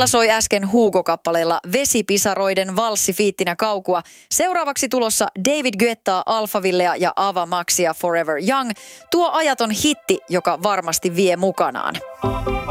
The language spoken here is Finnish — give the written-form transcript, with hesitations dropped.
Camilla soi äsken Hugo-kappaleella Vesipisaroiden valssi fiittinä kaukua. Seuraavaksi tulossa David Guettaa, Alphavillea ja Ava Maxia Forever Young. Tuo ajaton hitti, joka varmasti vie mukanaan.